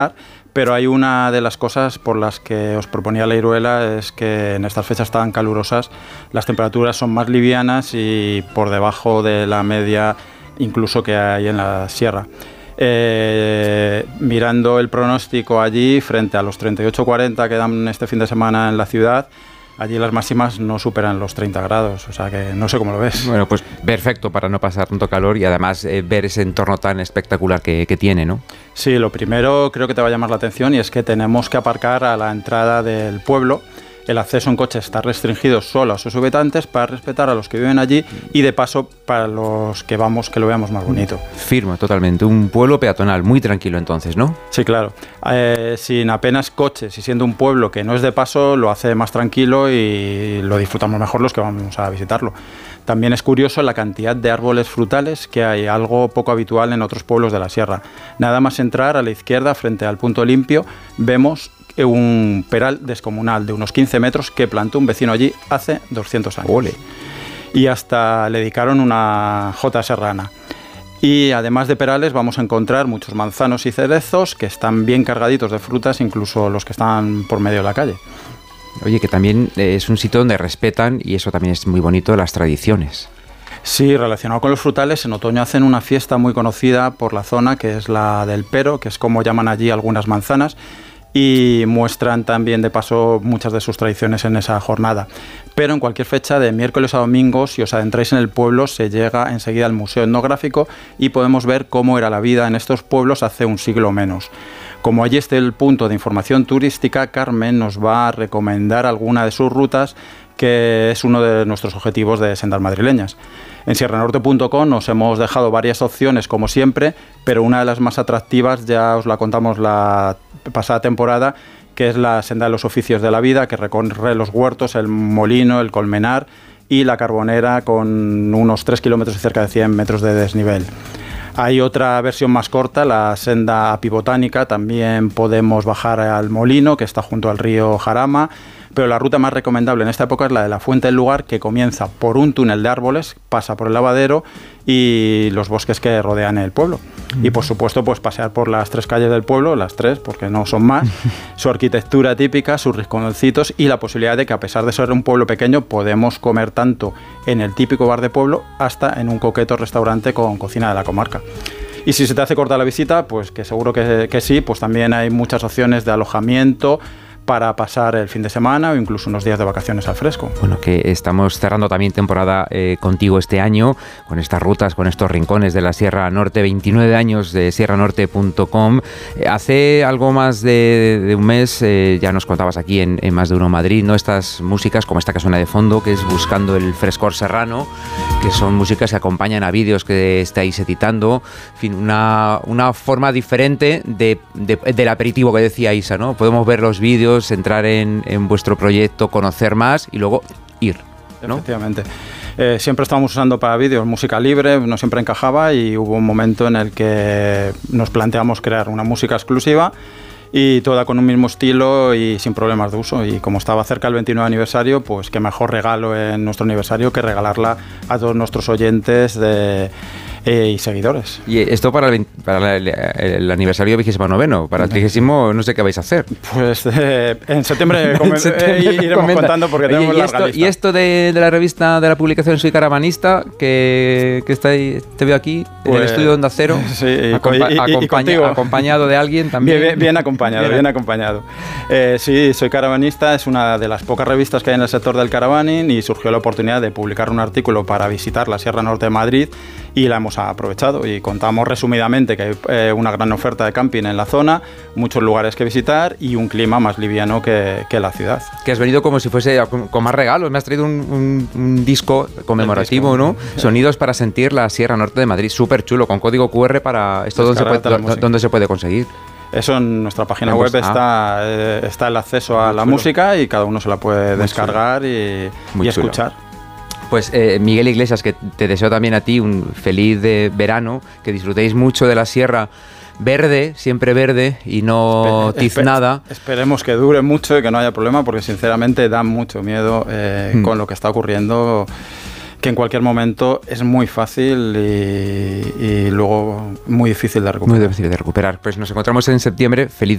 pero hay una de las cosas por las que os proponía la Iruela, es que en estas fechas tan calurosas las temperaturas son más livianas y por debajo de la media incluso que hay en la sierra. Mirando el pronóstico allí, frente a los 38-40 que dan este fin de semana en la ciudad, allí las máximas no superan los 30 grados, o sea que no sé cómo lo ves. Bueno, pues perfecto para no pasar tanto calor y además ver ese entorno tan espectacular que tiene, ¿no? Sí, lo primero creo que te va a llamar la atención y es que tenemos que aparcar a la entrada del pueblo. El acceso en coche está restringido solo a sus habitantes para respetar a los que viven allí y de paso para los que vamos que lo veamos más bonito. Firmo, totalmente. Un pueblo peatonal, muy tranquilo entonces, ¿no? Sí, claro. Sin apenas coches y siendo un pueblo que no es de paso, lo hace más tranquilo y lo disfrutamos mejor los que vamos a visitarlo. También es curioso la cantidad de árboles frutales que hay, algo poco habitual en otros pueblos de la sierra. Nada más entrar a la izquierda, frente al punto limpio, vemos un peral descomunal de unos 15 metros que plantó un vecino allí hace 200 años. ¡Ole! Y hasta le dedicaron una jota serrana. Y además de perales vamos a encontrar muchos manzanos y cerezos que están bien cargaditos de frutas, incluso los que están por medio de la calle. Oye, que también es un sitio donde respetan, y eso también es muy bonito, las tradiciones. Sí, relacionado con los frutales, en otoño hacen una fiesta muy conocida por la zona, que es la del pero, que es como llaman allí algunas manzanas, y muestran también de paso muchas de sus tradiciones en esa jornada. Pero en cualquier fecha, de miércoles a domingo, si os adentráis en el pueblo, se llega enseguida al Museo Etnográfico y podemos ver cómo era la vida en estos pueblos hace un siglo o menos. Como allí esté el punto de información turística, Carmen nos va a recomendar alguna de sus rutas, que es uno de nuestros objetivos de Sendas Madrileñas. En sierranorte.com os hemos dejado varias opciones, como siempre, pero una de las más atractivas ya os la contamos la pasada temporada, que es la Senda de los Oficios de la Vida, que recorre los huertos, el molino, el colmenar y la carbonera, con unos 3 kilómetros y cerca de 100 metros de desnivel. Hay otra versión más corta, la senda apibotánica. También podemos bajar al molino, que está junto al río Jarama, pero la ruta más recomendable en esta época es la de la Fuente del Lugar, que comienza por un túnel de árboles, pasa por el lavadero y los bosques que rodean el pueblo. Y por supuesto, pues pasear por las 3 calles del pueblo, las 3 porque no son más, su arquitectura típica, sus rinconcitos y la posibilidad de que, a pesar de ser un pueblo pequeño, podemos comer tanto en el típico bar de pueblo hasta en un coqueto restaurante con cocina de la comarca. Y si se te hace corta la visita, pues que seguro que sí, pues también hay muchas opciones de alojamiento para pasar el fin de semana o incluso unos días de vacaciones al fresco. Bueno, que estamos cerrando también temporada contigo este año, con estas rutas, con estos rincones de la Sierra Norte, 29 años de sierranorte.com. Hace algo más de un mes ya nos contabas aquí en Más de Uno Madrid, ¿no? Estas músicas, como esta que suena de fondo, que es Buscando el Frescor Serrano, que son músicas que acompañan a vídeos que estáis editando. En fin, una forma diferente del aperitivo que decía Isa, ¿no? Podemos ver los vídeos, entrar en vuestro proyecto, conocer más y luego ir, ¿no? Efectivamente. Siempre estábamos usando para vídeos música libre, no siempre encajaba, y hubo un momento en el que nos planteamos crear una música exclusiva y toda con un mismo estilo y sin problemas de uso. Y como estaba cerca el 29 aniversario, pues qué mejor regalo en nuestro aniversario que regalarla a todos nuestros oyentes y seguidores. Y esto para el aniversario 29º, para el 30º no sé qué vais a hacer. Pues en septiembre, iremos contando, porque tenemos larga lista. Y esto de la revista, de la publicación Soy Caravanista, que está ahí, te veo aquí, pues, en el estudio de Onda Cero, sí, acompañado de alguien también. Bien acompañado. Sí, Soy Caravanista es una de las pocas revistas que hay en el sector del caravaning, y surgió la oportunidad de publicar un artículo para visitar la Sierra Norte de Madrid, y la hemos aprovechado y contamos resumidamente que hay una gran oferta de camping en la zona, muchos lugares que visitar y un clima más liviano que la ciudad. Que has venido como si fuese con más regalos, me has traído un disco conmemorativo, ¿no? Sonidos para sentir la Sierra Norte de Madrid, súper chulo, con código QR para esto. ¿Dónde se puede conseguir? Eso en nuestra página web está el acceso a la música, y cada uno se la puede descargar y escuchar. Pues Miguel Iglesias, que te deseo también a ti un feliz verano, que disfrutéis mucho de la sierra verde, siempre verde y no tiznada. Esperemos que dure mucho y que no haya problema, porque sinceramente da mucho miedo con lo que está ocurriendo, que en cualquier momento es muy fácil y luego muy difícil de recuperar. Muy difícil de recuperar. Pues nos encontramos en septiembre. Feliz